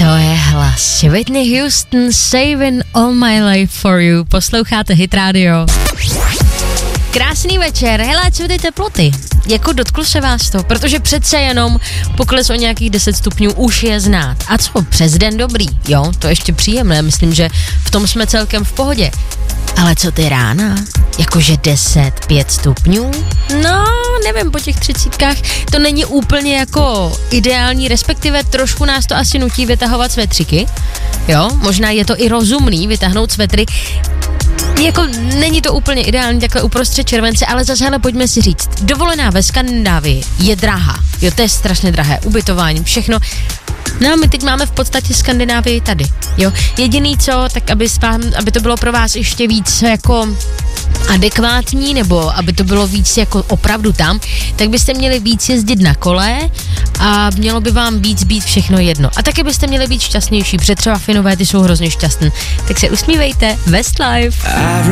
To je hlas Whitney Houston, Saving All My Life For You. Posloucháte Hit Radio. Krásný večer, hele, co ty teploty? Jako dotklo se vás to? Protože přece jenom pokles o nějakých 10 stupňů už je znát. A co, přes den dobrý, jo? To ještě příjemné, myslím, že v tom jsme celkem v pohodě. Ale co ty rána? Jakože 10, 5 stupňů? No, nevím, po těch 30kách to není úplně jako ideální, respektive trošku nás to asi nutí vytahovat svetříky. Jo, možná je to i rozumný vytáhnout svetry. Jako není to úplně ideální takhle uprostřed července, ale zase hele, pojďme si říct, dovolená ve Skandinávii je drahá, jo, to je strašně drahé, ubytování, všechno. No a my teď máme v podstatě Skandinávii tady, jo. Jediný co, tak aby to bylo pro vás ještě víc jako adekvátní, nebo aby to bylo víc jako opravdu tam, tak byste měli víc jezdit na kole a mělo by vám víc být všechno jedno. A taky byste měli být šťastnější, protože třeba Finové, ty jsou hrozně šťastní. Tak se usmívejte, Westlife.